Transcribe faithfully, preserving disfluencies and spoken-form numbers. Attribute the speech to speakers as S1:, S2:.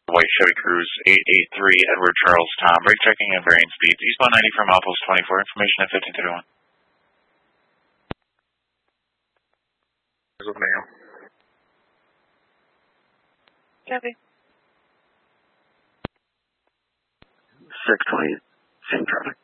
S1: White Chevy Cruise, eight eight three Edward Charles Tom. Brake checking and varying speeds. Eastbound ninety from Outpost twenty-four. Information at fifteen thirty-one.
S2: Copy.
S3: six twenty, same traffic.